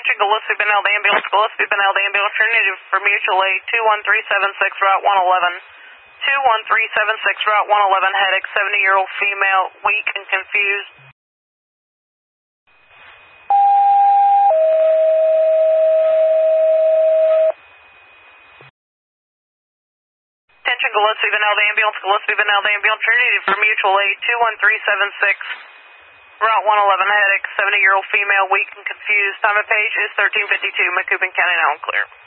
Attention, Gillespie Benilde Ambulance, Gillespie Benilde Ambulance, you're needed for mutual aid 21376, Route 111. 21376, Route 111, headache, 70-year-old female, weak and confused. Attention, Gillespie Benilde Ambulance, Gillespie Benilde Ambulance, you're needed for mutual aid 21376, Route 111, headache, 70-year-old female, weak and confused. Time of page is 1352, Macoupin County, now and clear.